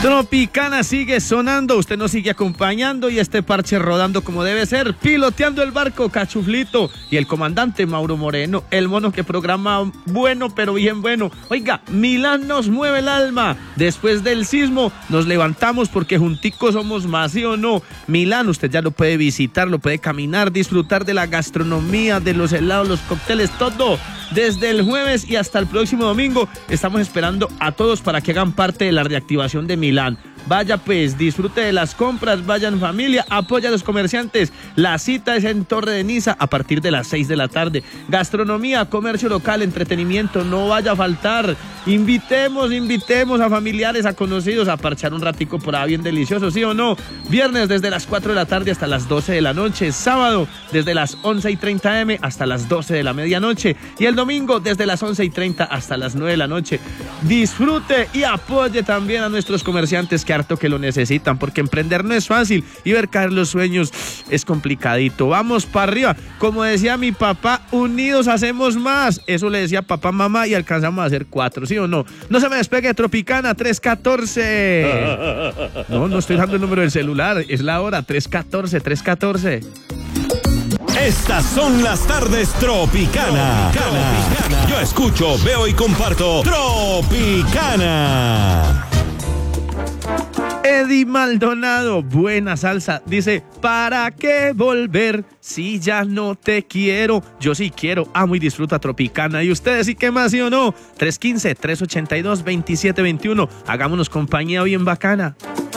Tropicana sigue sonando, usted nos sigue acompañando y este parche rodando como debe ser, piloteando el barco Cachuflito y el comandante Mauro Moreno, el mono que programa bueno, pero bien bueno. Oiga, Milán nos mueve el alma, después del sismo nos levantamos porque junticos somos más, ¿sí o no? Milán, usted ya lo puede visitar, lo puede caminar, disfrutar de la gastronomía, de los helados, los cócteles, todo. Desde el jueves y hasta el próximo domingo estamos esperando a todos para que hagan parte de la reactivación de Milán. Vaya pues, disfrute de las compras, vayan familia, apoya a los comerciantes. La cita es en Torre de Niza a partir de las 6 de la tarde. Gastronomía, comercio local, entretenimiento, no vaya a faltar. Invitemos a familiares, a conocidos a parchar un ratico por ahí bien delicioso, ¿sí o no? Viernes desde las 4 de la tarde hasta las 12 de la noche. Sábado desde las 11:30 am hasta las 12 de la medianoche. Y el domingo desde las 11:30 hasta las 9 de la noche. Disfrute y apoye también a nuestros comerciantes que harto que lo necesitan, porque emprender no es fácil y ver caer los sueños es complicadito. Vamos para arriba, como decía mi papá, unidos hacemos más. Eso le decía papá, mamá y alcanzamos a hacer 4, ¿sí o no? No se me despegue, Tropicana 314. No estoy dando el número del celular, es la hora 314. Estas son las tardes Tropicana. Yo escucho, veo y comparto Tropicana. Eddie Maldonado, buena salsa, dice, ¿para qué volver si ya no te quiero? Yo sí quiero, amo y disfruto a Tropicana. ¿Y ustedes sí qué más, sí o no? 315-382-2721, hagámonos compañía bien bacana.